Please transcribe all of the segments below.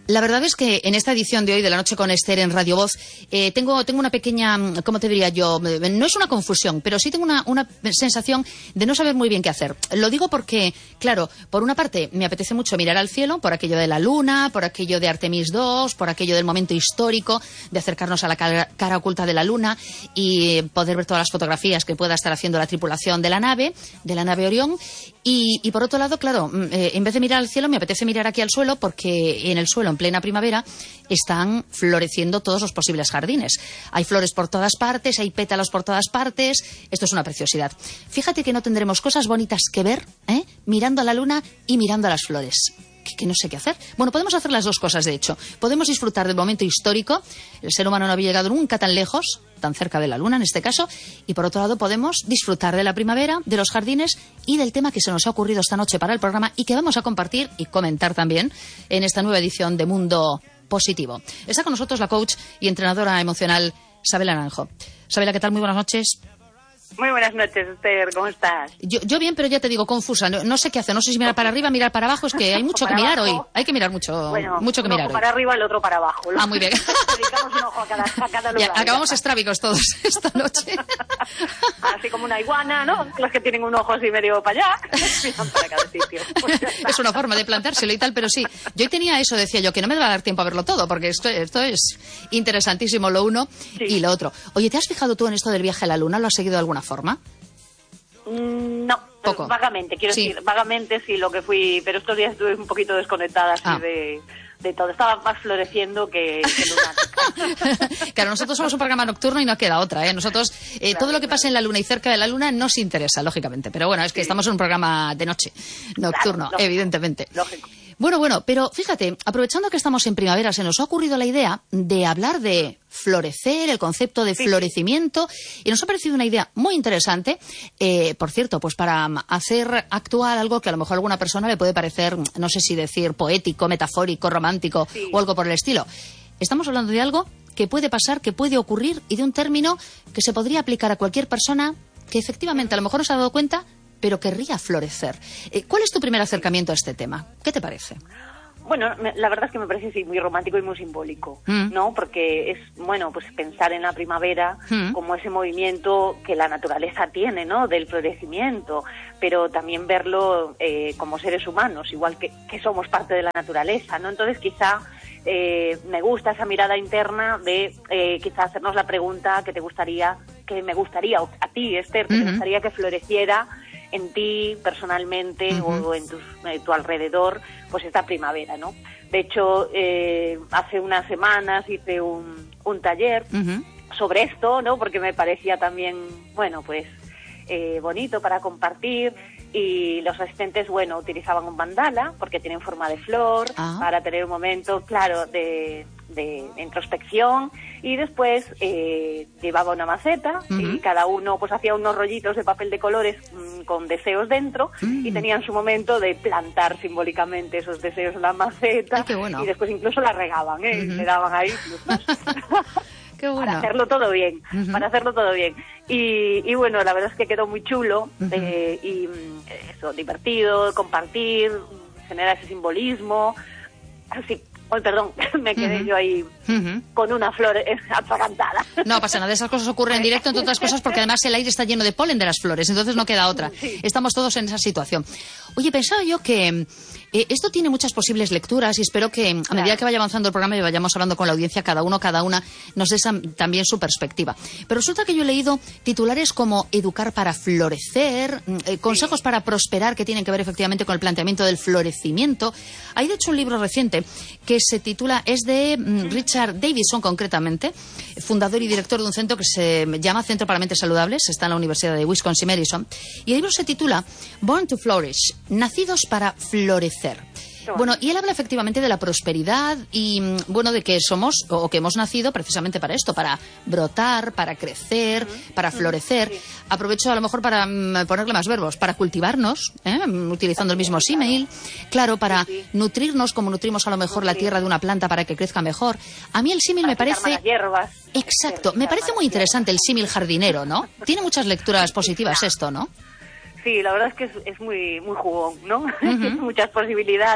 La verdad es que en esta edición de hoy de La Noche con Esther en Radio Voz tengo una pequeña, ¿cómo te diría yo? No es una confusión, pero sí tengo una sensación de no saber muy bien qué hacer. Lo digo porque, claro, por una parte me apetece mucho mirar al cielo, por aquello de la luna, por aquello de Artemis II, por aquello del momento histórico de acercarnos a la cara oculta de la luna y poder ver todas las fotografías que pueda estar haciendo la tripulación de la nave Orión. Y por otro lado, claro, en vez de mirar al cielo me apetece mirar aquí al suelo, porque en el suelo, en plena primavera, están floreciendo todos los posibles jardines. Hay flores por todas partes, hay pétalos por todas partes. Esto es una preciosidad. Fíjate que no tendremos cosas bonitas que ver, mirando a la luna y mirando a las flores. Que no sé qué hacer. Bueno, podemos hacer las dos cosas, de hecho. Podemos disfrutar del momento histórico. El ser humano no había llegado nunca tan lejos, tan cerca de la luna en este caso. Y por otro lado podemos disfrutar de la primavera, de los jardines y del tema que se nos ha ocurrido esta noche para el programa y que vamos a compartir y comentar también en esta nueva edición de Mundo Positivo. Está con nosotros la coach y entrenadora emocional Sabela Naranjo. Sabela, ¿qué tal? Muy buenas noches. Muy buenas noches, Esther, ¿cómo estás? Yo bien, pero ya te digo, confusa. No sé qué hacer, no sé si mirar para arriba, mirar para abajo, es que hay mucho que mirar hoy. Hay que mirar mucho, mucho que mirar hoy. Uno para arriba, el otro para abajo. Ah, muy bien. Dedicamos un ojo a cada lugar. Ya, acabamos estrábicos todos esta noche. Así como una iguana, ¿no? Los que tienen un ojo así medio para allá, miran para cada sitio. Es una forma de planteárselo y tal, pero sí. Yo hoy tenía eso, decía yo, que no me va a dar tiempo a verlo todo, porque esto es interesantísimo lo uno y lo otro. Oye, ¿te has fijado tú en esto del viaje a la luna? ¿Lo has seguido de alguna forma? No, poco. Vagamente, quiero decir, vagamente sí lo que fui, pero estos días estuve un poquito desconectada así de todo. Estaba más floreciendo que lunática. Claro, nosotros somos un programa nocturno y no queda otra, ¿eh? Nosotros, todo lo que pasa en la luna y cerca de la luna nos interesa, lógicamente. Pero bueno, es que estamos en un programa de noche, nocturno, claro, evidentemente. Lógico. Bueno, pero fíjate, aprovechando que estamos en primavera, se nos ha ocurrido la idea de hablar de florecer, el concepto de florecimiento, y nos ha parecido una idea muy interesante, por cierto, pues para hacer actuar algo que a lo mejor a alguna persona le puede parecer, no sé si decir poético, metafórico, romántico o algo por el estilo. Estamos hablando de algo que puede pasar, que puede ocurrir, y de un término que se podría aplicar a cualquier persona que efectivamente a lo mejor no se ha dado cuenta, pero querría florecer. ¿Cuál es tu primer acercamiento a este tema? ¿Qué te parece? Bueno, la verdad es que me parece sí, muy romántico y muy simbólico, ¿no? Porque es, bueno, pues pensar en la primavera como ese movimiento que la naturaleza tiene, ¿no? Del florecimiento, pero también verlo como seres humanos, igual que somos parte de la naturaleza, ¿no? Entonces quizá me gusta esa mirada interna de quizá hacernos la pregunta que me gustaría, o a ti, Esther, que te gustaría que floreciera en ti personalmente o en tu alrededor, pues esta primavera, ¿no? De hecho, hace unas semanas hice un taller sobre esto, ¿no? Porque me parecía también, bueno, pues bonito para compartir, y los asistentes, bueno, utilizaban un mandala porque tienen forma de flor para tener un momento, claro, de introspección, y después llevaba una maceta y cada uno pues hacía unos rollitos de papel de colores con deseos dentro y tenían su momento de plantar simbólicamente esos deseos en la maceta. Ay, qué bueno. Y después incluso la regaban, le daban ahí Qué bueno. para hacerlo todo bien, y bueno, la verdad es que quedó muy chulo y eso, divertido, compartir, generar ese simbolismo, así. Ay, perdón, me quedé yo ahí con una flor atragantada. No pasa nada, esas cosas ocurren en directo, entre otras cosas, porque además el aire está lleno de polen de las flores, entonces no queda otra. Sí. Estamos todos en esa situación. Oye, pensaba yo que esto tiene muchas posibles lecturas y espero que a medida que vaya avanzando el programa y vayamos hablando con la audiencia, cada una nos dé también su perspectiva. Pero resulta que yo he leído titulares como educar para florecer, consejos para prosperar, que tienen que ver efectivamente con el planteamiento del florecimiento. Hay de hecho un libro reciente que se titula, es de Richard Davidson concretamente, fundador y director de un centro que se llama Centro para Mentes Saludables, está en la Universidad de Wisconsin-Madison, y el libro se titula Born to Flourish, Nacidos para Florecer. Bueno, y él habla efectivamente de la prosperidad y, bueno, de que somos o que hemos nacido precisamente para esto, para brotar, para crecer, para florecer. Sí. Aprovecho a lo mejor para ponerle más verbos, para cultivarnos, utilizando el mismo símil, claro, para nutrirnos como nutrimos a lo mejor la tierra de una planta para que crezca mejor. A mí el símil me parece... hierbas. Exacto, me parece muy interesante el símil jardinero, ¿no? Tiene muchas lecturas positivas esto, ¿no? Sí, la verdad es que es muy, muy jugón, ¿no? Tiene muchas posibilidades,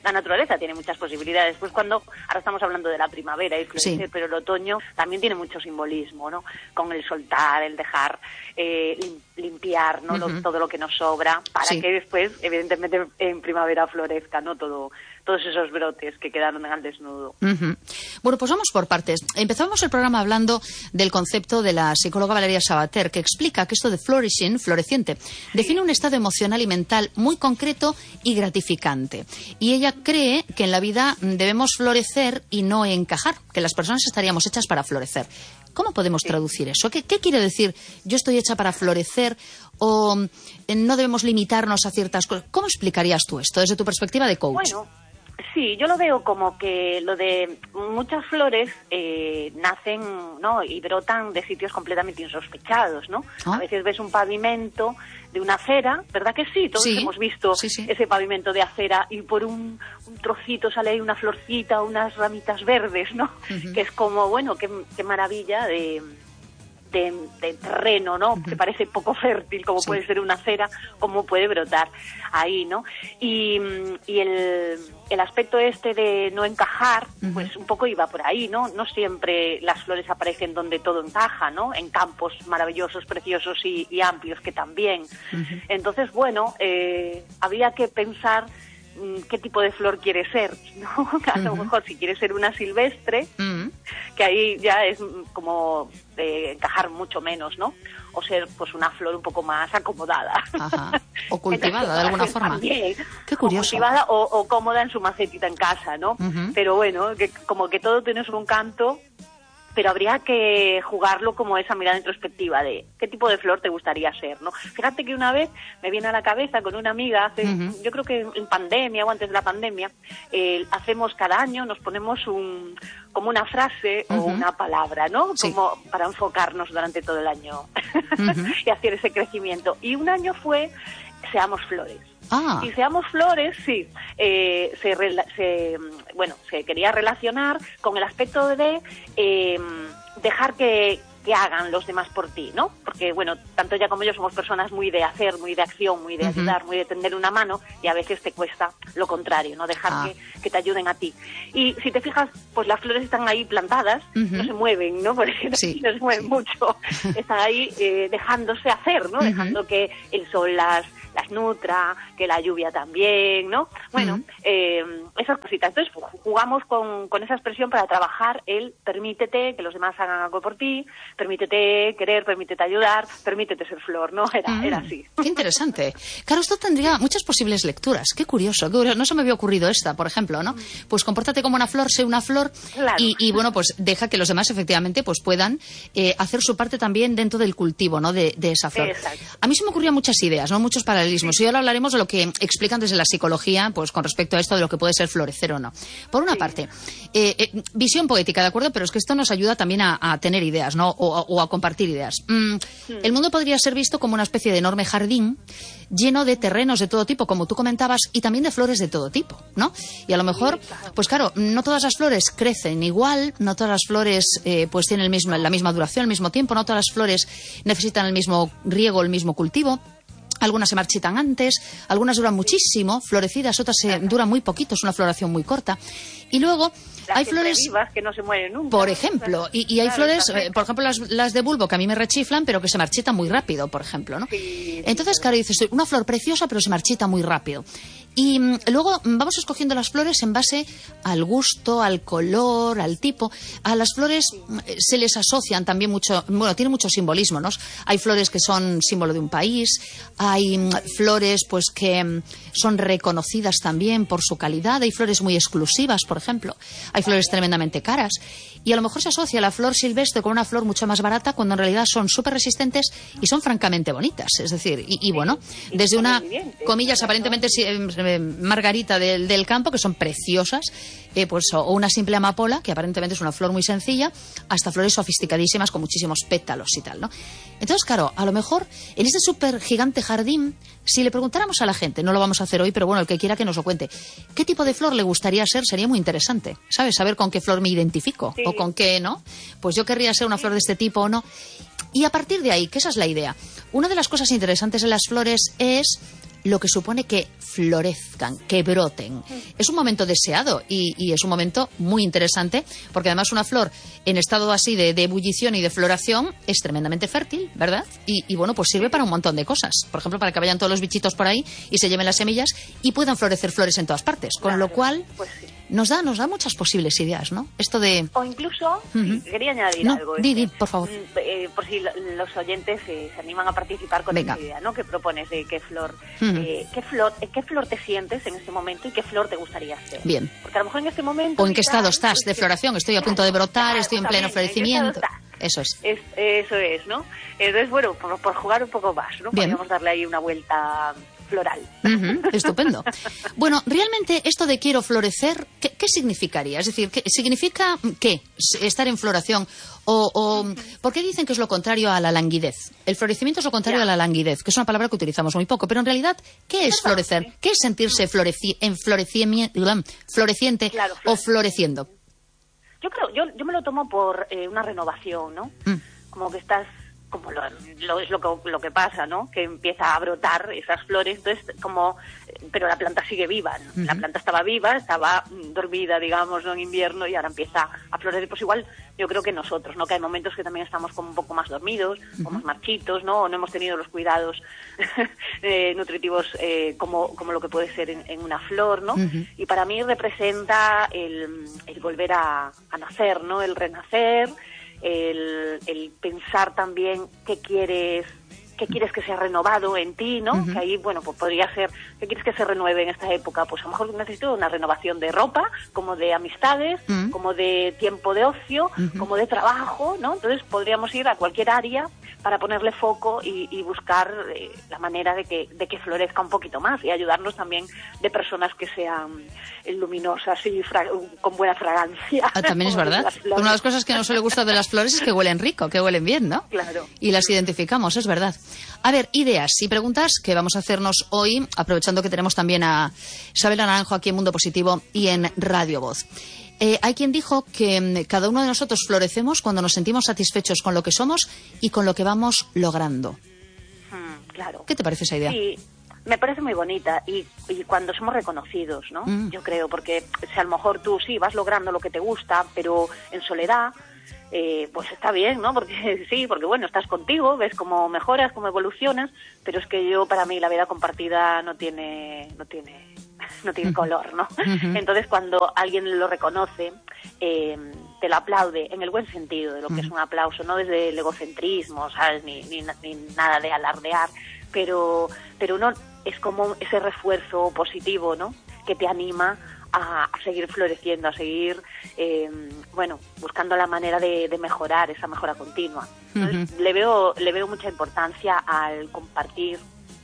la naturaleza tiene muchas posibilidades. Pues ahora estamos hablando de la primavera y florecer, pero el otoño también tiene mucho simbolismo, ¿no? Con el soltar, el dejar limpiar, ¿no? Todo lo que nos sobra para que después, evidentemente, en primavera florezca, ¿no? Todos esos brotes que quedaron al desnudo. Bueno, pues vamos por partes. Empezamos el programa hablando del concepto de la psicóloga Valeria Sabater, que explica que esto de flourishing, floreciente, define un estado emocional y mental muy concreto y gratificante. Y ella cree que en la vida debemos florecer y no encajar, que las personas estaríamos hechas para florecer. ¿Cómo podemos traducir eso? ¿Qué quiere decir yo estoy hecha para florecer o no debemos limitarnos a ciertas cosas? ¿Cómo explicarías tú esto desde tu perspectiva de coach? Bueno, sí, yo lo veo como que lo de muchas flores nacen, ¿no? Y brotan de sitios completamente insospechados, ¿no? A veces ves un pavimento de una acera, ¿verdad que sí? Todos hemos visto ese pavimento de acera y por un trocito sale ahí una florcita, unas ramitas verdes, ¿no? Que es como, bueno, qué maravilla de terreno, ¿no? Que parece poco fértil, como puede ser una acera, como puede brotar ahí, ¿no? Y el aspecto este de no encajar, pues un poco iba por ahí, ¿no? No siempre las flores aparecen donde todo encaja, ¿no? En campos maravillosos, preciosos y amplios que también. Entonces, bueno, habría que pensar qué tipo de flor quiere ser, ¿no? A lo mejor si quiere ser una silvestre, que ahí ya es como encajar mucho menos, ¿no? O ser pues una flor un poco más acomodada. O cultivada de alguna forma. También, qué curioso. O cultivada o cómoda en su macetita en casa, ¿no? Pero bueno, que como que todo tiene su encanto, pero habría que jugarlo como esa mirada introspectiva de qué tipo de flor te gustaría ser, ¿no? Fíjate que una vez me viene a la cabeza con una amiga, yo creo que en pandemia o antes de la pandemia, hacemos cada año, nos ponemos como una frase o una palabra, ¿no? Como para enfocarnos durante todo el año y hacer ese crecimiento. Y un año fue Seamos Flores. Y Seamos Flores, sí, se quería relacionar con el aspecto de dejar que hagan los demás por ti, ¿no? Porque, bueno, tanto ella como yo somos personas muy de hacer, muy de acción, muy de ayudar, muy de tender una mano, y a veces te cuesta lo contrario, ¿no? Dejar que te ayuden a ti. Y si te fijas, pues las flores están ahí plantadas, no se mueven, ¿no? Porque no se mueven mucho. Están ahí dejándose hacer, ¿no? Dejando que el sol las nutra, que la lluvia también, ¿no? Bueno, esas cositas. Entonces jugamos con esa expresión para trabajar el permítete que los demás hagan algo por ti, permítete querer, permítete ayudar, permítete ser flor, ¿no? Era así. Qué interesante. Claro, esto tendría muchas posibles lecturas. Qué curioso. No se me había ocurrido esta, por ejemplo, ¿no? Pues compórtate como una flor, sé una flor, claro. y bueno, pues deja que los demás efectivamente pues puedan hacer su parte también dentro del cultivo, ¿no? De esa flor. Exacto. A mí se me ocurrían muchas ideas, ¿no? Muchos paralelismos. Y ahora hablaremos de lo que explican desde la psicología, pues con respecto a esto de lo que puede ser florecer o no. Por una parte, visión poética, ¿de acuerdo? Pero es que esto nos ayuda también a tener ideas, ¿no? O a compartir ideas. El mundo podría ser visto como una especie de enorme jardín lleno de terrenos de todo tipo, como tú comentabas, y también de flores de todo tipo, ¿no? Y a lo mejor, pues claro, no todas las flores crecen igual, no todas las flores pues tienen la misma duración, el mismo tiempo, no todas las flores necesitan el mismo riego, el mismo cultivo. Algunas se marchitan antes, algunas duran muchísimo, florecidas, otras duran muy poquito, es una floración muy corta. Y luego hay flores vivas que no se mueren nunca. Por ejemplo, y hay flores, por ejemplo, las de bulbo que a mí me rechiflan, pero que se marchitan muy rápido, por ejemplo, ¿no? Entonces, claro, dices, una flor preciosa, pero se marchita muy rápido. Y luego vamos escogiendo las flores en base al gusto, al color, al tipo. A las flores se les asocian también mucho, bueno, tiene mucho simbolismo, ¿no? Hay flores que son símbolo de un país, hay flores pues que son reconocidas también por su calidad, hay flores muy exclusivas, por ejemplo, hay flores tremendamente caras, y a lo mejor se asocia la flor silvestre con una flor mucho más barata cuando en realidad son súper resistentes y son francamente bonitas, es decir, y bueno, desde una, comillas, aparentemente margarita del campo, que son preciosas, pues o una simple amapola, que aparentemente es una flor muy sencilla, hasta flores sofisticadísimas con muchísimos pétalos y tal, ¿no? Entonces, claro, a lo mejor en este súper gigante jardín, si le preguntáramos a la gente, no lo vamos a hacer hoy, pero bueno, el que quiera que nos lo cuente, ¿qué tipo de flor le gustaría ser? Sería muy interesante, ¿sabes? Saber con qué flor me identifico o con qué, ¿no? Pues yo querría ser una flor de este tipo o no. Y a partir de ahí, que esa es la idea. Una de las cosas interesantes de las flores es lo que supone que florezcan, que broten. Es un momento deseado y es un momento muy interesante, porque además una flor en estado así de ebullición y de floración es tremendamente fértil, ¿verdad? Y bueno, pues sirve para un montón de cosas. Por ejemplo, para que vayan todos los bichitos por ahí y se lleven las semillas y puedan florecer flores en todas partes. Con lo cual, pues sí, nos da muchas posibles ideas, ¿no? Esto de... O incluso, sí, quería añadir algo. Di, por favor. Por si los oyentes se animan a participar con esta idea, ¿no? ¿Qué propones de qué flor, qué flor te sientes en este momento y qué flor te gustaría ser? Bien. Porque a lo mejor en este momento... ¿O en qué estado estás de floración? Estoy a punto de brotar, estoy en pleno florecimiento. Eso es. Eso es, ¿no? Entonces, bueno, por jugar un poco más, ¿no? Bien. Podríamos darle ahí una vuelta floral. Estupendo. Bueno, realmente esto de quiero florecer, ¿qué significaría? Es decir, ¿significa qué? Estar en floración o ¿por qué dicen que es lo contrario a la languidez? El florecimiento es lo contrario a la languidez, que es una palabra que utilizamos muy poco, pero en realidad, ¿qué es florecer? ¿Qué es sentirse floreciente o floreciendo? Yo creo, yo me lo tomo por una renovación, ¿no? Como que estás, como es lo que pasa, ¿no? Que empieza a brotar esas flores, entonces pero la planta sigue viva, ¿no? La planta estaba viva, estaba dormida, digamos, ¿no? En invierno, y ahora empieza a florecer. Pues igual yo creo que nosotros, ¿no? Que hay momentos que también estamos como un poco más dormidos, como más marchitos, ¿no? O no hemos tenido los cuidados nutritivos como lo que puede ser en una flor, ¿no? Y para mí representa el volver a nacer, ¿no? El renacer, el pensar también qué quieres que sea renovado en ti, ¿no? Que ahí, bueno, pues podría ser, ¿qué quieres que se renueve en esta época? Pues a lo mejor necesito una renovación de ropa, como de amistades, como de tiempo de ocio, como de trabajo, ¿no? Entonces podríamos ir a cualquier área para ponerle foco y buscar la manera de que florezca un poquito más, y ayudarnos también de personas que sean luminosas y con buena fragancia. También es verdad. Una de las cosas que no se le gusta de las flores es que huelen rico, que huelen bien, ¿no? Claro. Y las identificamos, es verdad. A ver, ideas y preguntas que vamos a hacernos hoy, aprovechando que tenemos también a Isabel Naranjo aquí en Mundo Positivo y en Radio Voz. Hay quien dijo que cada uno de nosotros florecemos cuando nos sentimos satisfechos con lo que somos y con lo que vamos logrando. Claro. ¿Qué te parece esa idea? Sí, me parece muy bonita, y cuando somos reconocidos, ¿no? Yo creo, porque si a lo mejor tú sí vas logrando lo que te gusta, pero en soledad, pues está bien, ¿no? Porque sí, porque bueno, estás contigo, ves cómo mejoras, cómo evolucionas, pero es que para mí la vida compartida no tiene color, ¿no? Entonces cuando alguien lo reconoce, te lo aplaude en el buen sentido de lo que es un aplauso, no desde el egocentrismo, ¿sabes? Ni nada de alardear, pero uno es como ese refuerzo positivo, ¿no? Que te anima a seguir floreciendo, a seguir, buscando la manera de mejorar, esa mejora continua. Entonces, le veo mucha importancia al compartir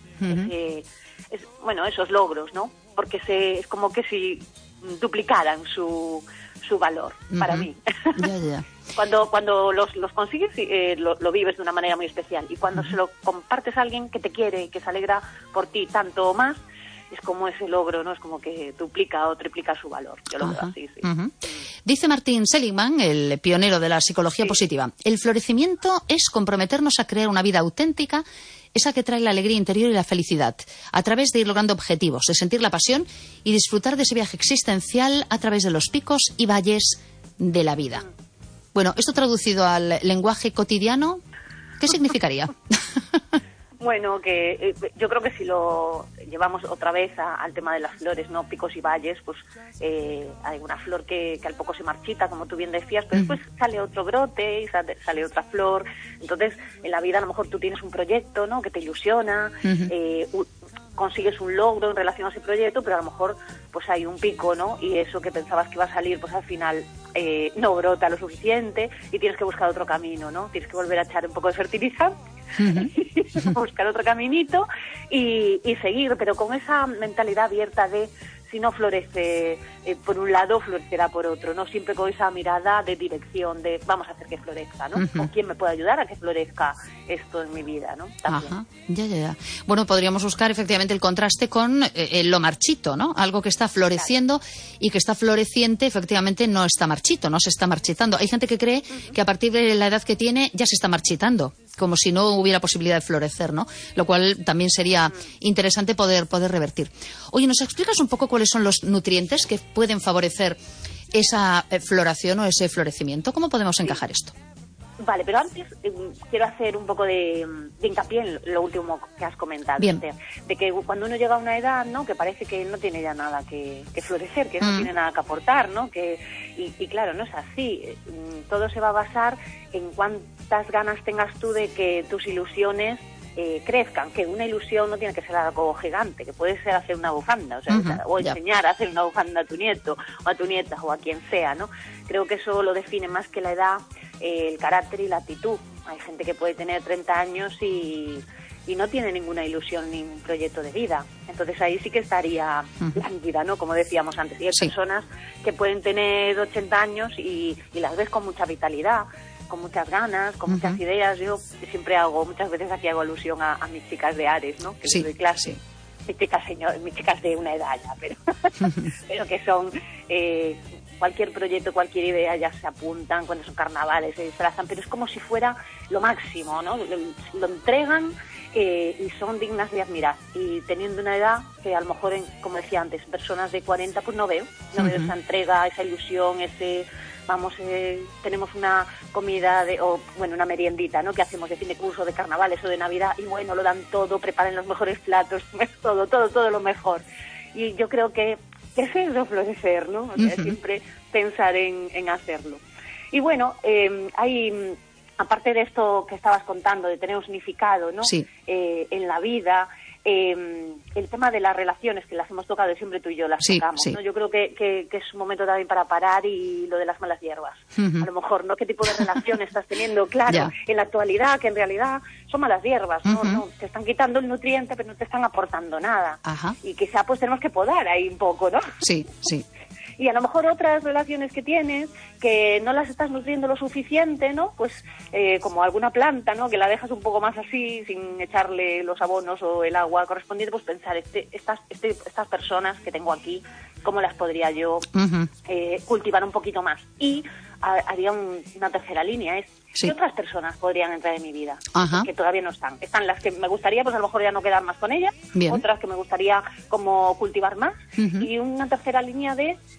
esos logros, ¿no? Porque es como que si duplicaran su valor para mí. Ya. Cuando los consigues, lo vives de una manera muy especial, y cuando se lo compartes a alguien que te quiere y que se alegra por ti tanto o más, es como ese logro, ¿no? Es como que duplica o triplica su valor. Yo lo veo así, sí. Dice Martin Seligman, el pionero de la psicología positiva, el florecimiento es comprometernos a crear una vida auténtica, esa que trae la alegría interior y la felicidad, a través de ir logrando objetivos, de sentir la pasión y disfrutar de ese viaje existencial a través de los picos y valles de la vida. Bueno, esto traducido al lenguaje cotidiano, ¿qué significaría? Bueno, que yo creo que si lo llevamos otra vez al tema de las flores, ¿no? Picos y valles, pues hay una flor que al poco se marchita, como tú bien decías, pero después sale otro brote y sale otra flor. Entonces, en la vida a lo mejor tú tienes un proyecto, ¿no? Que te ilusiona, consigues un logro en relación a ese proyecto, pero a lo mejor pues hay un pico, ¿no? Y eso que pensabas que iba a salir, pues al final no brota lo suficiente y tienes que buscar otro camino, ¿no? Tienes que volver a echar un poco de fertilizante, buscar otro caminito y seguir, pero con esa mentalidad abierta de si no florece por un lado, florecerá por otro, ¿no? Siempre con esa mirada de dirección, de vamos a hacer que florezca, ¿no? ¿O quién me puede ayudar a que florezca esto en mi vida, ¿no? También. Ajá, ya. Bueno, podríamos buscar efectivamente el contraste con lo marchito, ¿no? Algo que está floreciendo y que está floreciente, efectivamente no está marchito, no se está marchitando. Hay gente que cree que a partir de la edad que tiene ya se está marchitando. como si no hubiera posibilidad de florecer, ¿no? Lo cual también sería interesante poder revertir. Oye, ¿nos explicas un poco cuáles son los nutrientes que pueden favorecer esa floración o ese florecimiento? ¿Cómo podemos encajar esto? Vale, pero antes quiero hacer un poco de hincapié en lo último que has comentado, Esther, de que cuando uno llega a una edad, ¿no?, que parece que no tiene ya nada que florecer, que no tiene nada que aportar, ¿no? Y claro, no es así. Todo se va a basar en cuántas ganas tengas tú de que tus ilusiones crezcan, que una ilusión no tiene que ser algo gigante, que puede ser hacer una bufanda, o enseñar a hacer una bufanda a tu nieto o a tu nieta o a quien sea, ¿no? Creo que eso lo define más que la edad, el carácter y la actitud. Hay gente que puede tener 30 años y no tiene ninguna ilusión ni un proyecto de vida. Entonces ahí sí que estaría lánguida, ¿no?, como decíamos antes. Y hay personas que pueden tener 80 años y las ves con mucha vitalidad, con muchas ganas, con muchas ideas. Yo siempre muchas veces aquí hago alusión a mis chicas de Ares, ¿no?, que doy clase. Mis chicas de una edad ya, pero que son cualquier proyecto, cualquier idea, ya se apuntan cuando son carnavales, se disfrazan, pero es como si fuera lo máximo, ¿no? Lo entregan y son dignas de admirar. Y teniendo una edad que a lo mejor, como decía antes, personas de 40, pues no veo esa entrega, esa ilusión, tenemos una comida una meriendita, ¿no?, que hacemos de fin de curso, de carnavales o de Navidad, y bueno, lo dan todo, preparan los mejores platos, todo lo mejor. Y yo creo que es eso, florecer, ¿no? O sea, siempre pensar en hacerlo. Y bueno, hay, aparte de esto que estabas contando, de tener un significado, ¿no?, en la vida, el tema de las relaciones, que las hemos tocado, siempre tú y yo las tocamos, ¿no? Yo creo que es un momento también para parar, y lo de las malas hierbas. A lo mejor, ¿no?, qué tipo de relación estás teniendo, claro, en la actualidad, que en realidad son malas hierbas, ¿no? Te están quitando el nutriente, pero no te están aportando nada. Y quizá pues tenemos que podar ahí un poco, ¿no? Sí. Y a lo mejor otras relaciones que tienes, que no las estás nutriendo lo suficiente, ¿no? Pues como alguna planta, ¿no?, que la dejas un poco más así, sin echarle los abonos o el agua correspondiente, pues pensar, estas personas que tengo aquí, ¿cómo las podría yo cultivar un poquito más? Y haría una tercera línea, ¿qué otras personas podrían entrar en mi vida? Que todavía no están. Están las que me gustaría, pues a lo mejor ya no quedar más con ellas. Otras que me gustaría como cultivar más. Y una tercera línea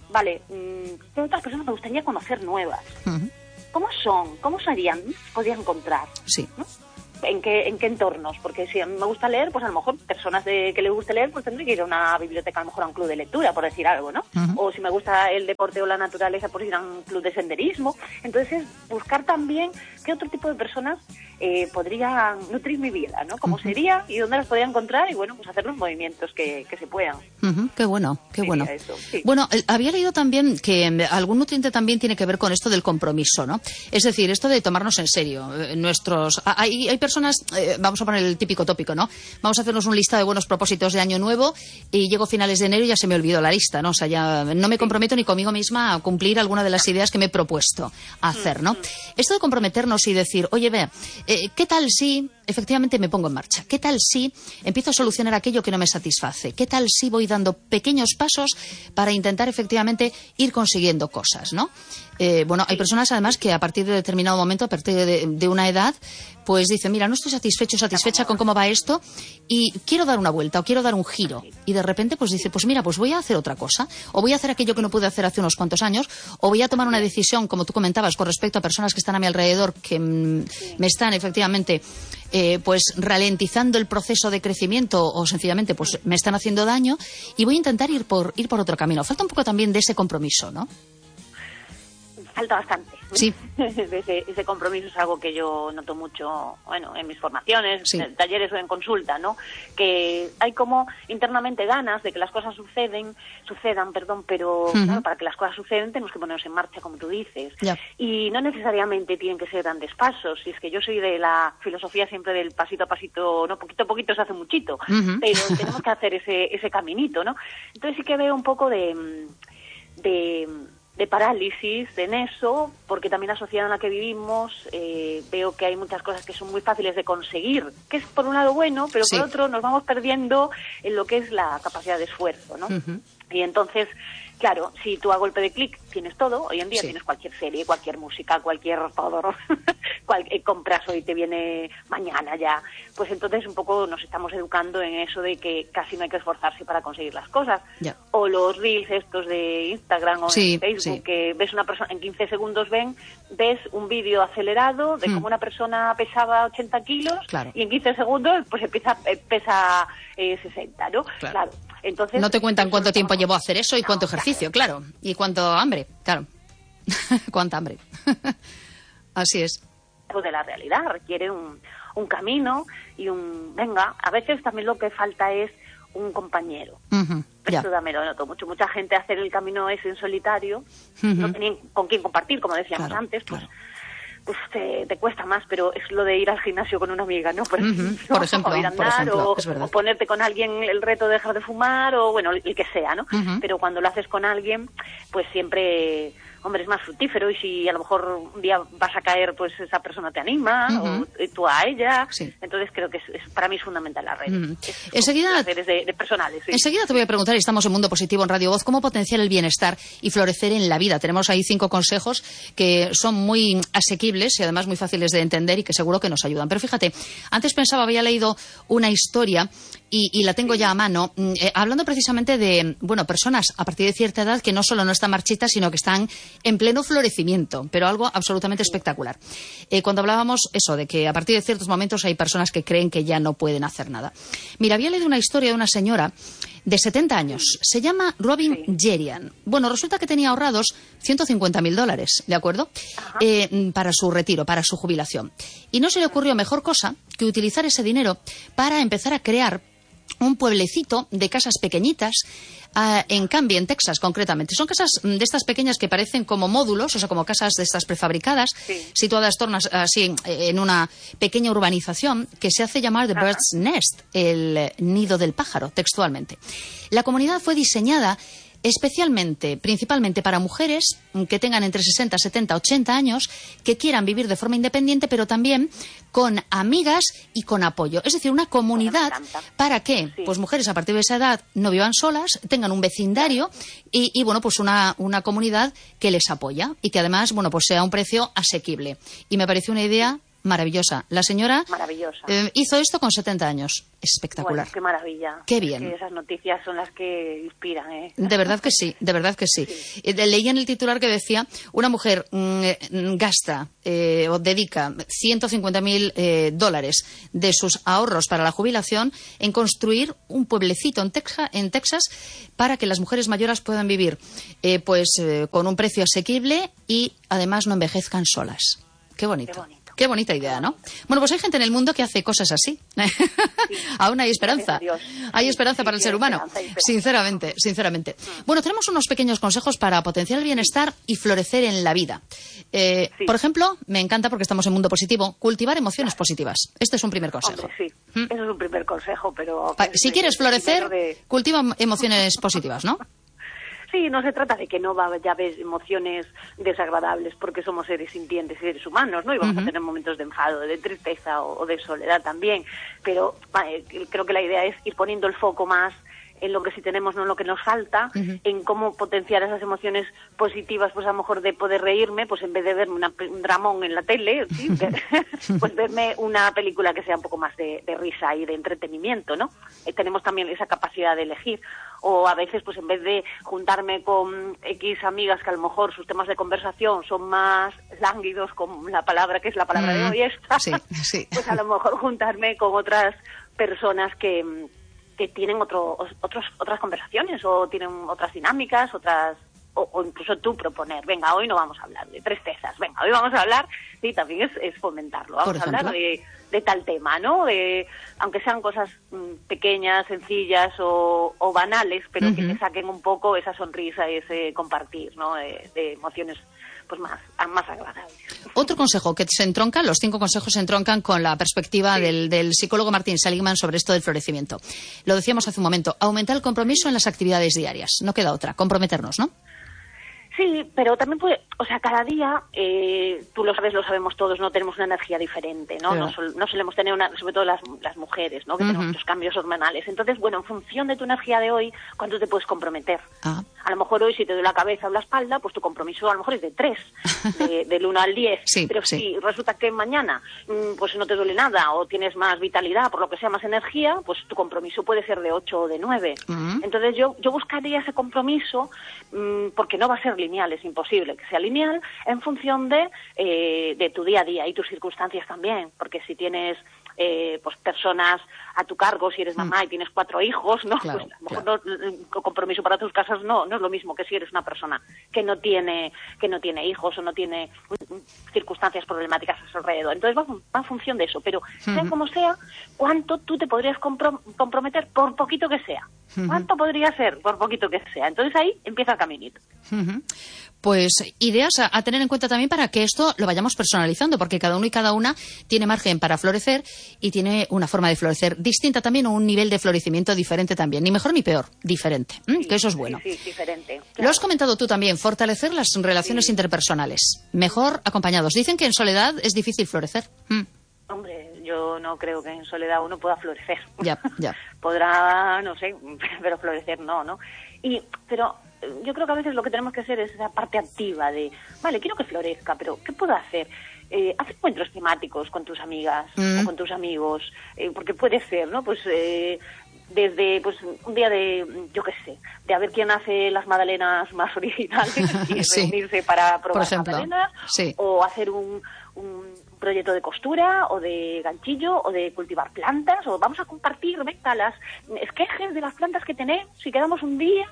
¿qué otras personas me gustaría conocer nuevas? ¿Cómo son? ¿Cómo serían? ¿Podría encontrar? ¿No? ¿En qué entornos? Porque si a mí me gusta leer, pues a lo mejor personas que les guste leer, pues tendré que ir a una biblioteca, a lo mejor a un club de lectura, por decir algo, ¿no? O si me gusta el deporte o la naturaleza, pues ir a un club de senderismo. Entonces es buscar también qué otro tipo de personas podrían nutrir mi vida, ¿no? ¿Cómo sería y dónde las podría encontrar? Y bueno, pues hacer los movimientos que se puedan. Qué bueno. Eso, Bueno, había leído también que algún nutriente también tiene que ver con esto del compromiso, ¿no? Es decir, esto de tomarnos en serio hay personas, vamos a poner el típico tópico, ¿no? Vamos a hacernos un lista de buenos propósitos de año nuevo y llego a finales de enero y ya se me olvidó la lista, ¿no? O sea, ya no me comprometo ni conmigo misma a cumplir alguna de las ideas que me he propuesto hacer, ¿no? Esto de comprometernos y decir, oye, ¿qué tal si efectivamente me pongo en marcha? ¿Qué tal si empiezo a solucionar aquello que no me satisface? ¿Qué tal si voy dando pequeños pasos para intentar efectivamente ir consiguiendo cosas, ¿no? Hay personas además que a partir de determinado momento, a partir de una edad, pues dicen, mira, no estoy satisfecha con cómo va esto y quiero dar una vuelta o quiero dar un giro. Y de repente pues dice, pues mira, pues voy a hacer otra cosa, o voy a hacer aquello que no pude hacer hace unos cuantos años, o voy a tomar una decisión, como tú comentabas, con respecto a personas que están a mi alrededor, que me están efectivamente pues ralentizando el proceso de crecimiento o sencillamente pues me están haciendo daño, y voy a intentar ir por otro camino. Falta un poco también de ese compromiso, ¿no? Falta bastante. Sí. Ese compromiso es algo que yo noto mucho, en mis formaciones, en talleres o en consulta, ¿no? Que hay como internamente ganas de que las cosas sucedan, pero claro, para que las cosas sucedan tenemos que ponernos en marcha, como tú dices. Y no necesariamente tienen que ser grandes pasos. Y es que yo soy de la filosofía siempre del pasito a pasito, no, poquito a poquito se hace muchito, pero tenemos que hacer ese caminito, ¿no? Entonces sí que veo un poco de parálisis en eso, porque también la sociedad en la que vivimos veo que hay muchas cosas que son muy fáciles de conseguir, que es por un lado bueno, pero por otro nos vamos perdiendo en lo que es la capacidad de esfuerzo, ¿no? Y entonces Claro, si tú a golpe de clic tienes todo, hoy en día tienes cualquier serie, cualquier música, cualquier todo, compras hoy, te viene mañana ya, pues entonces un poco nos estamos educando en eso de que casi no hay que esforzarse para conseguir las cosas. O los reels estos de Instagram o de Facebook, que ves una persona, en 15 segundos ves un vídeo acelerado de cómo una persona pesaba 80 kilos y en 15 segundos pues pesa 60, ¿no? Claro. Entonces, no te cuentan cuánto tiempo llevó a hacer eso y cuánto ejercicio, claro, y cuánto hambre, claro. Cuánta hambre. Así es. De la realidad requiere un camino y venga, a veces también lo que falta es un compañero. Esto también lo noto mucho. Mucha gente hacer el camino ese en solitario, no tienen con quién compartir, como decíamos antes, pues te cuesta más, pero es lo de ir al gimnasio con una amiga, ¿no? Por ejemplo, o ir a andar, o ponerte con alguien el reto de dejar de fumar, o bueno, el que sea, ¿no? Pero cuando lo haces con alguien, pues siempre, hombre, es más fructífero, y si a lo mejor un día vas a caer, pues esa persona te anima, o tú a ella. Entonces creo que para mí es fundamental la red. Enseguida, de personales. Enseguida te voy a preguntar, y estamos en Mundo Positivo en Radio Voz, cómo potenciar el bienestar y florecer en la vida. Tenemos ahí 5 consejos que son muy asequibles y además muy fáciles de entender y que seguro que nos ayudan. Pero fíjate, antes pensaba, había leído una historia y la tengo ya a mano, hablando precisamente de, personas a partir de cierta edad que no solo no están marchitas, sino que están en pleno florecimiento, pero algo absolutamente espectacular. Cuando hablábamos eso, de que a partir de ciertos momentos hay personas que creen que ya no pueden hacer nada. Mira, había leído una historia de una señora de 70 años. Se llama Robin Jerian. Bueno, resulta que tenía ahorrados $150.000, ¿de acuerdo? Para su retiro, para su jubilación. Y no se le ocurrió mejor cosa que utilizar ese dinero para empezar a crear un pueblecito de casas pequeñitas en Canby, en Texas, concretamente. Son casas de estas pequeñas que parecen como módulos, o sea, como casas de estas prefabricadas, situadas así en una pequeña urbanización que se hace llamar The Bird's Nest, el nido del pájaro, textualmente. La comunidad fue diseñada principalmente para mujeres que tengan entre 60, 70, 80 años, que quieran vivir de forma independiente, pero también con amigas y con apoyo. Es decir, una comunidad para que pues mujeres a partir de esa edad no vivan solas, tengan un vecindario y pues una comunidad que les apoya y que además, pues sea a un precio asequible. Y me pareció una idea maravillosa. La señora hizo esto con 70 años. Espectacular. Bueno, qué maravilla. Qué bien. Es que esas noticias son las que inspiran, ¿eh? De verdad que sí, de verdad que sí. Leí en el titular que decía, una mujer gasta o dedica $150.000 de sus ahorros para la jubilación en construir un pueblecito en Texas para que las mujeres mayores puedan vivir con un precio asequible y además no envejezcan solas. Qué bonito. Qué bonita idea, ¿no? Bueno, pues hay gente en el mundo que hace cosas así. Aún hay esperanza. Hay esperanza para el ser humano. Sinceramente. Bueno, tenemos unos pequeños consejos para potenciar el bienestar y florecer en la vida. Por ejemplo, me encanta, porque estamos en Mundo Positivo, cultivar emociones positivas. Este es un primer consejo. Hombre, sí. Eso es un primer consejo, pero... Si quieres florecer, cultiva emociones positivas, ¿no? Sí, no se trata de que no vaya a haber emociones desagradables, porque somos seres sintientes, seres humanos, ¿no? Y vamos a tener momentos de enfado, de tristeza o de soledad también. Pero creo que la idea es ir poniendo el foco más en lo que sí tenemos, no en lo que nos falta, en cómo potenciar esas emociones positivas, pues a lo mejor de poder reírme, pues en vez de verme un dramón en la tele, ¿sí? Pues verme una película que sea un poco más de risa y de entretenimiento, ¿no? Tenemos también esa capacidad de elegir. O a veces, pues en vez de juntarme con X amigas que a lo mejor sus temas de conversación son más lánguidos, con la palabra que es la palabra de hoy esta, pues a lo mejor juntarme con otras personas que tienen otras conversaciones o tienen otras dinámicas, o incluso tú proponer, venga, hoy no vamos a hablar de tristezas, venga, hoy vamos a hablar, sí, también es fomentarlo, vamos a hablar de tal tema, ¿no? Aunque sean cosas pequeñas, sencillas o banales, pero que te saquen un poco esa sonrisa y ese compartir, ¿no? De emociones pues más agradables. Otro consejo que se entronca, los 5 consejos se entroncan con la perspectiva del psicólogo Martin Seligman sobre esto del florecimiento. Lo decíamos hace un momento, aumentar el compromiso en las actividades diarias. No queda otra, comprometernos, ¿no? Sí, pero también O sea, cada día, tú lo sabes, lo sabemos todos, no tenemos una energía diferente, ¿no? No solemos tener sobre todo las mujeres, ¿no? Que tenemos muchos cambios hormonales. Entonces, bueno, en función de tu energía de hoy, ¿cuánto te puedes comprometer? A lo mejor hoy, si te duele la cabeza o la espalda, pues tu compromiso a lo mejor es de 3, del 1 al 10. Pero si resulta que mañana, pues no te duele nada, o tienes más vitalidad, por lo que sea, más energía, pues tu compromiso puede ser de 8 o de 9. Entonces, yo buscaría ese compromiso, porque no va a ser lineal, es imposible que sea lineal, en función de tu día a día y tus circunstancias también, porque si tienes pues personas a tu cargo, si eres mamá y tienes 4 hijos, ¿no? Claro, pues a lo mejor el compromiso para tus casas no es lo mismo que si eres una persona que no tiene hijos o no tiene circunstancias problemáticas a su alrededor. Entonces va en función de eso, pero sea como sea, ¿cuánto tú te podrías comprometer por poquito que sea? ¿Cuánto podría ser por poquito que sea? Entonces ahí empieza el caminito. Pues ideas a tener en cuenta también para que esto lo vayamos personalizando, porque cada uno y cada una tiene margen para florecer y tiene una forma de florecer distinta también, o un nivel de florecimiento diferente también, ni mejor ni peor, diferente, que eso es bueno. Sí, diferente. Claro. Lo has comentado tú también, fortalecer las relaciones interpersonales, mejor acompañados. Dicen que en soledad es difícil florecer. Hombre, yo no creo que en soledad uno pueda florecer. Ya. Podrá, no sé, pero florecer no. Pero yo creo que a veces lo que tenemos que hacer es esa parte activa de, vale, quiero que florezca, pero ¿qué puedo hacer? Haz encuentros temáticos con tus amigas o con tus amigos, porque puede ser, ¿no? Pues desde pues un día de, yo qué sé, de a ver quién hace las magdalenas más originales y reunirse para probar magdalenas, o hacer un proyecto de costura o de ganchillo o de cultivar plantas, o vamos a compartir, venga, las esquejes de las plantas que tenemos y quedamos un día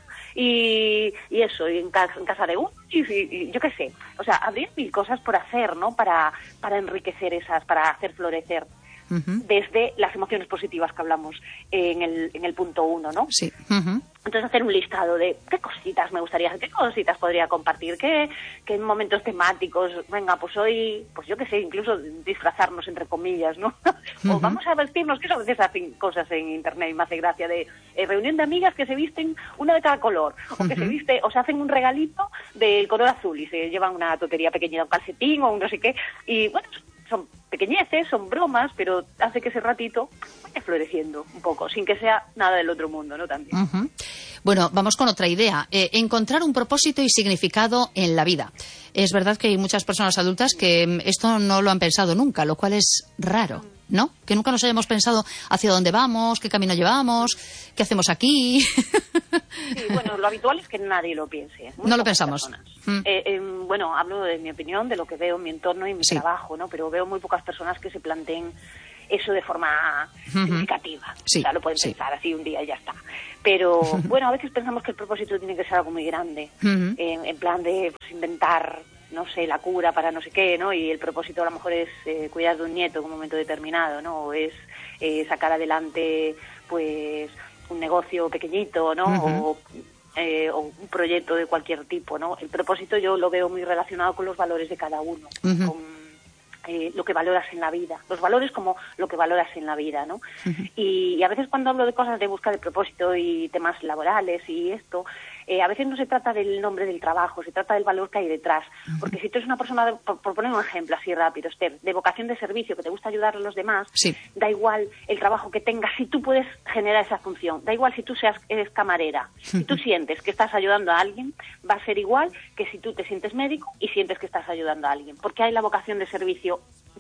y eso, y en casa de uno, y yo qué sé. O sea, habría mil cosas por hacer, ¿no? Para enriquecer para hacer florecer. Desde las emociones positivas que hablamos en el punto 1, ¿no? Sí. Entonces hacer un listado de qué cositas me gustaría hacer, qué cositas podría compartir, qué momentos temáticos, venga, pues hoy, pues yo qué sé, incluso disfrazarnos entre comillas, ¿no? O vamos a vestirnos, que a veces hacen cosas en internet y me hace gracia de reunión de amigas que se visten una de cada color, o que se hacen un regalito del color azul y se llevan una tontería pequeñita, un calcetín o un no sé qué, y bueno, son pequeñeces, son bromas, pero hace que ese ratito vaya floreciendo un poco, sin que sea nada del otro mundo, ¿no? También. Bueno, vamos con otra idea. Encontrar un propósito y significado en la vida. Es verdad que hay muchas personas adultas que esto no lo han pensado nunca, lo cual es raro, ¿no? Que nunca nos hayamos pensado hacia dónde vamos, qué camino llevamos, qué hacemos aquí. Sí, bueno, lo habitual es que nadie lo piense. No lo pensamos. Bueno, hablo de mi opinión, de lo que veo en mi entorno y en mi trabajo, ¿no? Pero veo muy pocas personas que se planteen eso de forma significativa. O sea, lo pueden pensar así un día y ya está. Pero, bueno, a veces pensamos que el propósito tiene que ser algo muy grande. En plan de pues, inventar, no sé, la cura para no sé qué, ¿no? Y el propósito a lo mejor es cuidar de un nieto en un momento determinado, ¿no? O es sacar adelante, pues, un negocio pequeñito, ¿no? O un proyecto de cualquier tipo, ¿no? El propósito yo lo veo muy relacionado con los valores de cada uno, con lo que valoras en la vida, los valores como lo que valoras en la vida, ¿no? Y a veces cuando hablo de cosas de busca de propósito y temas laborales y esto, a veces no se trata del nombre del trabajo, se trata del valor que hay detrás. Porque si tú eres una persona, por poner un ejemplo así rápido, Esther, de vocación de servicio, que te gusta ayudar a los demás, da igual el trabajo que tengas, si tú puedes generar esa función, da igual si tú eres camarera, si tú sientes que estás ayudando a alguien, va a ser igual que si tú te sientes médico y sientes que estás ayudando a alguien, porque hay la vocación de servicio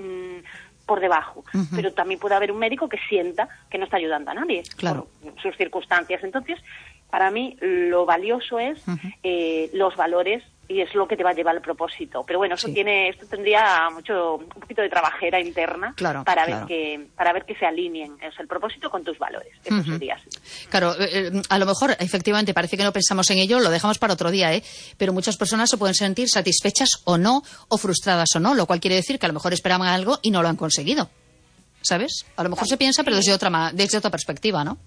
por debajo, pero también puede haber un médico que sienta que no está ayudando a nadie por sus circunstancias. Entonces, para mí lo valioso es los valores, y es lo que te va a llevar al propósito. Pero bueno, esto tendría un poquito de trabajera interna para ver que se alineen el propósito con tus valores. Eso sería así. Claro, a lo mejor efectivamente parece que no pensamos en ello, lo dejamos para otro día, pero muchas personas se pueden sentir satisfechas o no, o frustradas o no, lo cual quiere decir que a lo mejor esperaban algo y no lo han conseguido, ¿sabes? A lo mejor se piensa, pero desde otra perspectiva, ¿no?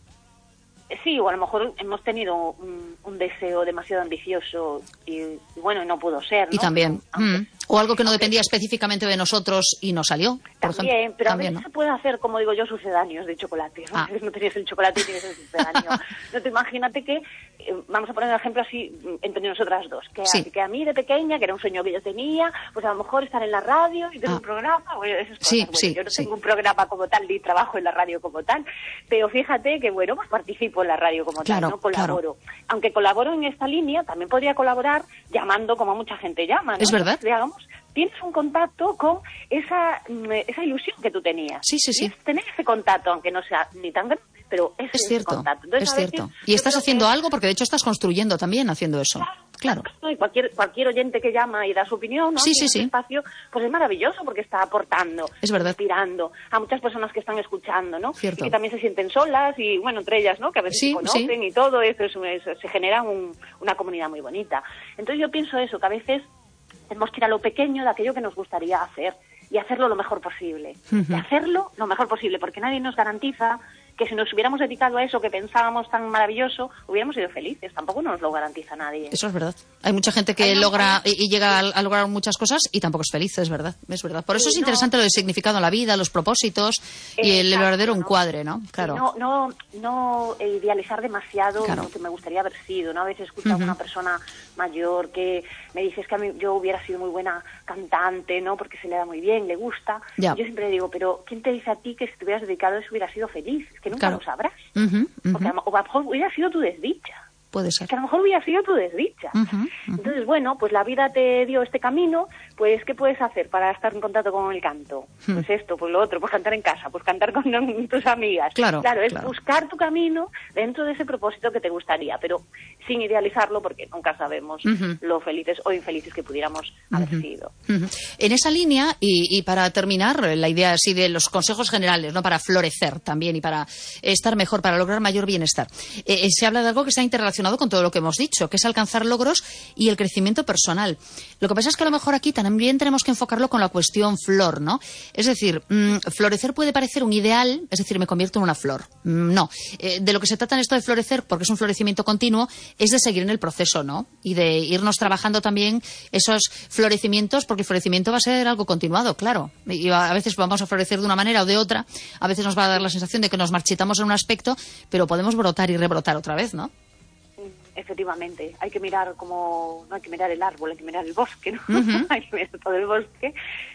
Sí, o a lo mejor hemos tenido un deseo demasiado ambicioso y bueno, no pudo ser, ¿no? Y también, o algo que no dependía específicamente de nosotros y no salió. También, pero a veces se puede hacer, como digo yo, sucedáneos de chocolate. A veces no tenías el chocolate y tienes el sucedáneo. Entonces imagínate que, vamos a poner un ejemplo así entre nosotras dos, que a mí de pequeña, que era un sueño que yo tenía, pues a lo mejor estar en la radio y tener un programa, eso es yo no tengo un programa como tal, ni trabajo en la radio como tal, pero fíjate que, bueno, pues participo en la radio como tal, ¿no? Colaboro. Aunque colaboro en esta línea, también podría colaborar llamando como mucha gente llama, ¿no? Es verdad. Digamos, tienes un contacto con esa ilusión que tú tenías. Sí. Tener ese contacto, aunque no sea ni tan grande, pero es cierto. Contacto. Entonces, es cierto. Y estás haciendo algo, porque de hecho estás construyendo también haciendo eso. Claro. Y cualquier oyente que llama y da su opinión, ¿no? En ese espacio, pues es maravilloso porque está aportando, es verdad, inspirando a muchas personas que están escuchando, ¿no? Cierto. Y que también se sienten solas y, bueno, entre ellas, ¿no? Que a veces se conocen y todo eso, se genera una comunidad muy bonita. Entonces yo pienso eso, que a veces tenemos que ir a lo pequeño de aquello que nos gustaría hacer y hacerlo lo mejor posible. Y hacerlo lo mejor posible, porque nadie nos garantiza que si nos hubiéramos dedicado a eso que pensábamos tan maravilloso, hubiéramos sido felices. Tampoco nos lo garantiza nadie. Eso es verdad. Hay mucha gente que logra y llega a lograr muchas cosas y tampoco es feliz, es verdad. Por eso es interesante lo del significado en la vida, los propósitos y el verdadero encuadre, ¿no? Claro. No idealizar demasiado lo que me gustaría haber sido, ¿no? A veces escucho a una persona mayor que me dice, es que a mí yo hubiera sido muy buena cantante, ¿no? Porque se le da muy bien, le gusta. Yo siempre digo, pero ¿quién te dice a ti que si te hubieras dedicado a eso hubieras sido feliz? Es que nunca lo sabrás. Porque a lo mejor hubiera sido tu desdicha. Puede ser. Que a lo mejor hubiera sido tu desdicha. Entonces, bueno, pues la vida te dio este camino, pues ¿qué puedes hacer para estar en contacto con el canto? Pues esto, pues lo otro, pues cantar en casa, pues cantar con tus amigas. Claro, es buscar tu camino dentro de ese propósito que te gustaría, pero sin idealizarlo porque nunca sabemos lo felices o infelices que pudiéramos haber sido. En esa línea, y para terminar, la idea así de los consejos generales, ¿no? Para florecer también y para estar mejor, para lograr mayor bienestar. Se habla de algo que está interrelacionado con todo lo que hemos dicho, que es alcanzar logros y el crecimiento personal. Lo que pasa es que a lo mejor aquí también tenemos que enfocarlo con la cuestión flor, ¿no? Es decir, florecer puede parecer un ideal, es decir, me convierto en una flor. No. De lo que se trata en esto de florecer, porque es un florecimiento continuo, es de seguir en el proceso, ¿no? Y de irnos trabajando también esos florecimientos, porque el florecimiento va a ser algo continuado, claro. Y a veces vamos a florecer de una manera o de otra, a veces nos va a dar la sensación de que nos marchitamos en un aspecto, pero podemos brotar y rebrotar otra vez, ¿no? Efectivamente, hay que mirar no hay que mirar el árbol, hay que mirar el bosque, ¿no? Hay que mirar todo el bosque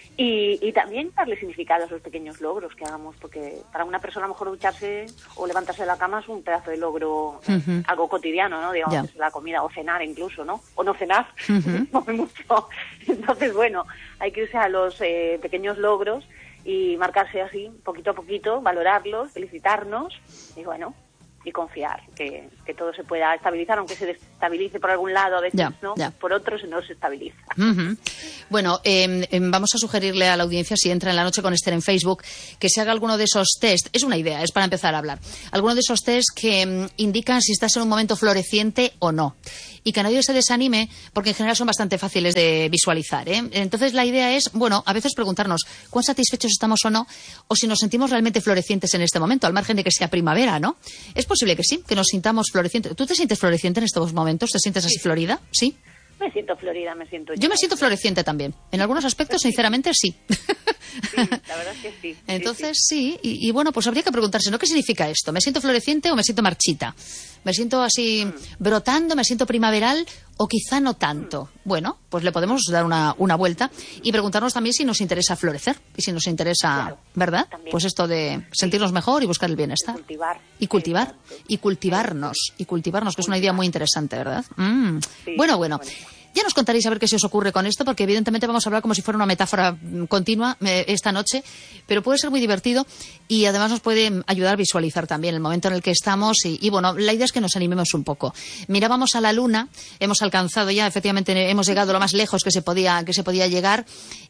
y también darle significado a esos pequeños logros que hagamos, porque para una persona a lo mejor ducharse o levantarse de la cama es un pedazo de logro, algo cotidiano, ¿no? Digamos, la comida o cenar incluso, ¿no? O no cenar, mucho. Entonces, bueno, hay que irse a los pequeños logros y marcarse así, poquito a poquito, valorarlos, felicitarnos y bueno, y confiar que todo se pueda estabilizar, aunque se desestabilice por algún lado a veces, ¿no? Por otros no se estabiliza. Bueno, vamos a sugerirle a la audiencia, si entra en La Noche con Esther en Facebook, que se haga alguno de esos test. Es una idea, es para empezar a hablar. Alguno de esos test que indican si estás en un momento floreciente o no. Y que nadie se desanime, porque en general son bastante fáciles de visualizar, ¿eh? Entonces la idea es, bueno, a veces preguntarnos cuán satisfechos estamos o no, o si nos sentimos realmente florecientes en este momento, al margen de que sea primavera, ¿no? Es posible que sí, que nos sintamos florecientes. ¿Tú te sientes floreciente en estos momentos? ¿Te sientes así florida? ¿Sí? Me siento florida, me siento... Yo me siento floreciente también. En algunos aspectos, sinceramente, sí. Sí, la verdad es que sí. Entonces, sí. Y bueno, pues habría que preguntarse, ¿no? ¿Qué significa esto? ¿Me siento floreciente o me siento marchita? ¿Me siento así brotando? ¿Me siento primaveral? ¿O quizá no tanto? Bueno, pues le podemos dar una vuelta y preguntarnos también si nos interesa florecer y si nos interesa, ¿verdad? También. Pues esto de sentirnos mejor y buscar el bienestar. Y cultivar. Y cultivarnos, que es una idea muy interesante, ¿verdad? Bueno. Ya nos contaréis a ver qué se os ocurre con esto, porque evidentemente vamos a hablar como si fuera una metáfora continua esta noche, pero puede ser muy divertido y además nos puede ayudar a visualizar también el momento en el que estamos y bueno, la idea es que nos animemos un poco. Mirábamos a la luna, hemos alcanzado ya, efectivamente hemos llegado lo más lejos que se podía llegar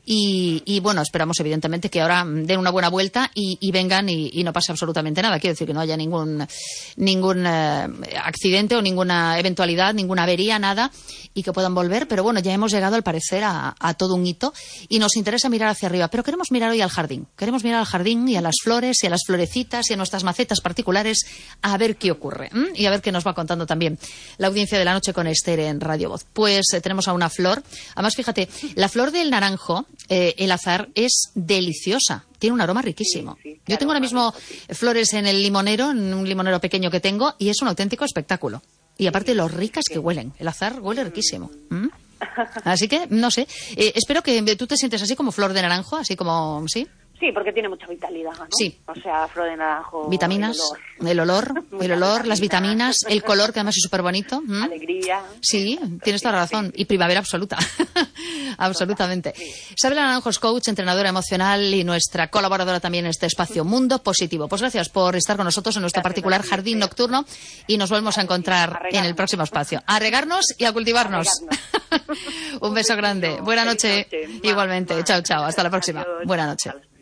y bueno, esperamos evidentemente que ahora den una buena vuelta y vengan y no pase absolutamente nada. Quiero decir que no haya ningún accidente o ninguna eventualidad, ninguna avería, nada, y que puedan volver. Pero bueno, ya hemos llegado al parecer a todo un hito y nos interesa mirar hacia arriba, pero queremos mirar hoy al jardín, queremos mirar al jardín y a las flores y a las florecitas y a nuestras macetas particulares a ver qué ocurre y a ver qué nos va contando también la audiencia de La Noche con Esther en Radio Voz. Pues tenemos a una flor, además fíjate, la flor del naranjo, el azahar, es deliciosa. tiene un aroma riquísimo. Sí, Yo tengo ahora mismo flores en el limonero, en un limonero pequeño que tengo, y es un auténtico espectáculo. Y aparte lo ricas que huelen. El azahar huele riquísimo. Así que, no sé, espero que tú te sientes así como flor de naranjo, así como, ¿sí? Sí, porque tiene mucha vitalidad, ¿no? Sí. O sea, flor de naranjo. Vitaminas, el olor, las vitaminas, el color, que además es súper bonito. Alegría. Sí, tienes toda la razón. Y primavera absoluta. Absolutamente. Sabela Naranjo es coach, entrenadora emocional y nuestra colaboradora también en este espacio Mundo Positivo. Pues gracias por estar con nosotros en nuestro particular jardín nocturno y nos volvemos a encontrar en el próximo espacio. A regarnos y a cultivarnos. Un beso grande. Buena noche. Igualmente. Chao, chao. Hasta la próxima. Buena noche.